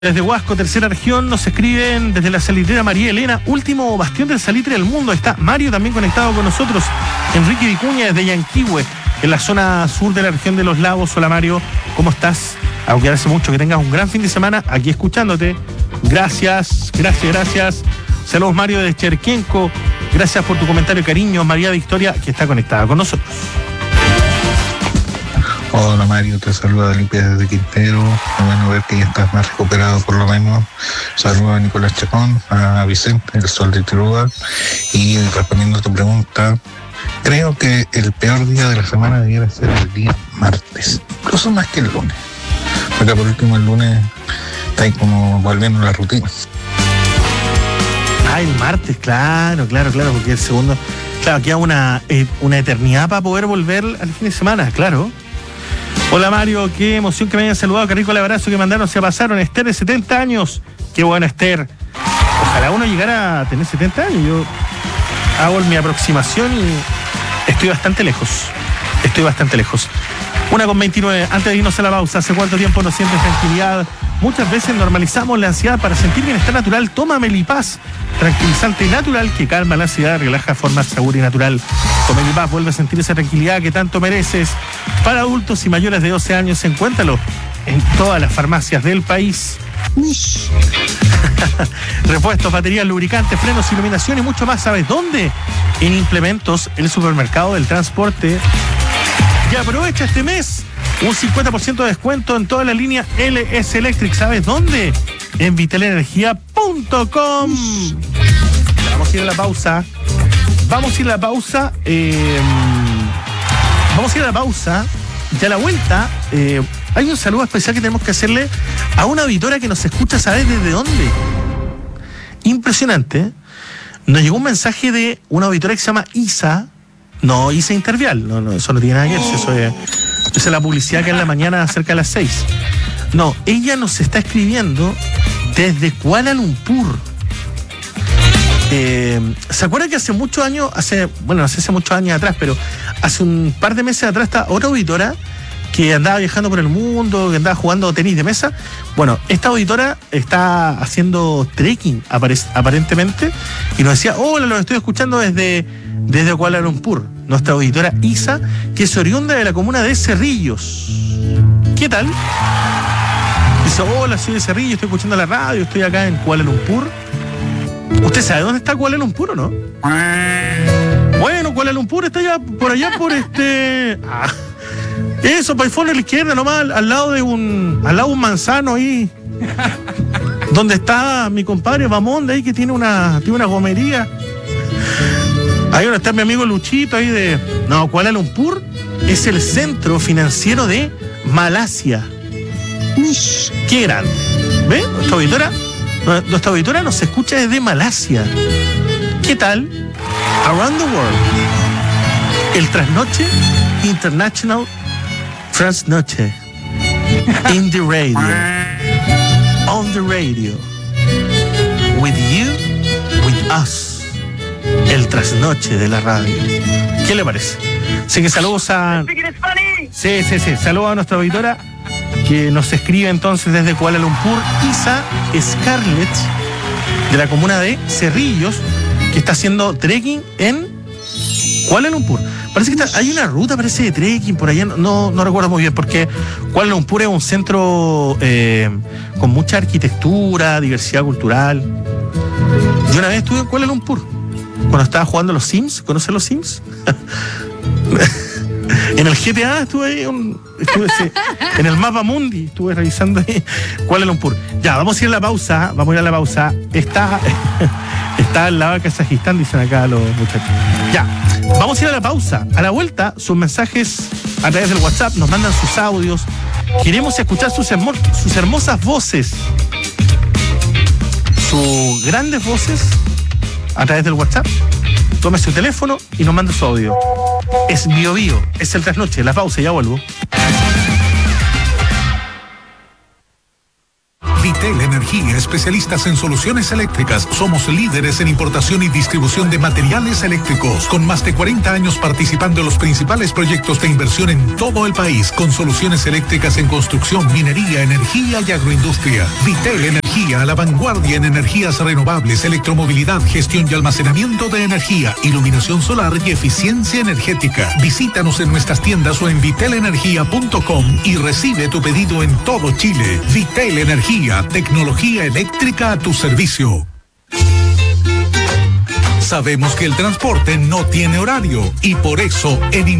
Desde Huasco, tercera región, nos escriben desde la salitrera María Elena, último bastión del salitre del mundo. Está Mario también conectado con nosotros. Enrique Vicuña desde Yanquihue, en la zona sur de la región de Los Lagos. Hola Mario, ¿cómo estás? Aunque hace mucho que tengas un gran fin de semana aquí escuchándote. Gracias. Saludos Mario desde Cherquenco. Gracias por tu comentario, cariño. María Victoria, que está conectada con nosotros. Hola Mario, te saluda Limpia desde Quintero. Bueno ver que ya estás más recuperado por lo menos. Saludos a Nicolás Chacón, a Vicente, el Sol de Tirúa. Y respondiendo a tu pregunta, creo que el peor día de la semana debiera ser el día martes, incluso más que el lunes, porque por último el lunes está ahí como volviendo a la rutina. Ah, el martes, claro, porque el segundo, claro, queda una eternidad para poder volver al fin de semana, claro. Hola Mario, qué emoción que me hayan saludado, qué rico el abrazo que mandaron, se pasaron. Esther de 70 años, qué buena Esther. Ojalá uno llegara a tener 70 años, yo hago mi aproximación y estoy bastante lejos. 1:29, antes de irnos a la pausa, ¿hace cuánto tiempo no sientes tranquilidad? Muchas veces normalizamos la ansiedad. Para sentir bienestar natural, toma Melipaz, tranquilizante natural que calma la ansiedad, relaja de forma segura y natural. Con Melipaz vuelve a sentir esa tranquilidad que tanto mereces. Para adultos y mayores de 12 años, encuéntralo en todas las farmacias del país. Repuestos, baterías, lubricantes, frenos, iluminación y mucho más. ¿Sabes dónde? En Implementos, el supermercado del transporte. Y aprovecha este mes un 50% de descuento en toda la línea LS Electric. ¿Sabes dónde? En vitalenergia.com. Vamos a ir a la pausa. Y a la vuelta hay un saludo especial que tenemos que hacerle a una auditora que nos escucha. ¿Sabes desde dónde? Impresionante. Nos llegó un mensaje de una auditora que se llama Isa. No, Isa Intervial. No, eso no tiene nada que ver. Eso es la publicidad que es en la mañana cerca de las 6. No, ella nos está escribiendo desde Kuala Lumpur. ¿Se acuerdan que hace muchos años, no sé si hace muchos años atrás, pero hace un par de meses atrás está otra auditora que andaba viajando por el mundo, que andaba jugando tenis de mesa? Bueno, esta auditora está haciendo trekking aparentemente y nos decía, hola, los estoy escuchando desde Kuala Lumpur. Nuestra auditora Isa, que es oriunda de la comuna de Cerrillos. ¿Qué tal? Dice, hola, soy de Cerrillos, estoy escuchando la radio, estoy acá en Kuala Lumpur. ¿Usted sabe dónde está Kuala Lumpur o no? Bueno, Kuala Lumpur está por allá por eso, Paifón a la izquierda, nomás, al lado de un manzano ahí. Donde está mi compadre Bamón, de ahí que tiene una gomería. Ahí donde está mi amigo Luchito, ahí de... No, Kuala Lumpur es el centro financiero de Malasia. ¡Qué grande! ¿Ven? Nuestra auditora nos escucha desde Malasia. ¿Qué tal? Around the World. El Trasnoche International Trasnoche. In the radio. On the radio. With you, with us. El Trasnoche de la radio. ¿Qué le parece? Así que saludos a... Sí. Saludos a nuestra auditora que nos escribe entonces desde Kuala Lumpur, Isa Scarlett, de la comuna de Cerrillos, que está haciendo trekking en Kuala Lumpur. Parece que hay una ruta, parece, de trekking por allá, no recuerdo muy bien, porque Kuala Lumpur es un centro con mucha arquitectura, diversidad cultural. Yo una vez estuve en Kuala Lumpur, cuando estaba jugando los Sims. ¿Conocen los Sims? En el GTA estuve ahí, en el mapa mundi, estuve revisando ahí Kuala Lumpur. Ya, vamos a ir a la pausa. Está al lado de Kazajistán, dicen acá los muchachos. Ya, vamos a ir a la pausa. A la vuelta, sus mensajes a través del WhatsApp, nos mandan sus audios. Queremos escuchar sus hermosas voces, sus grandes voces a través del WhatsApp. Tome su teléfono y nos manda su audio. Es Bio Bio, es el Trasnoche. La pausa, ya vuelvo. Vitel Energía, especialistas en soluciones eléctricas. Somos líderes en importación y distribución de materiales eléctricos, con más de 40 años participando en los principales proyectos de inversión en todo el país, con soluciones eléctricas en construcción, minería, energía y agroindustria. Vitel Energía, a la vanguardia en energías renovables, electromovilidad, gestión y almacenamiento de energía, iluminación solar y eficiencia energética. Visítanos en nuestras tiendas o en vitelenergia.com y recibe tu pedido en todo Chile. Vitel Energía, tecnología eléctrica a tu servicio. Sabemos que el transporte no tiene horario y por eso en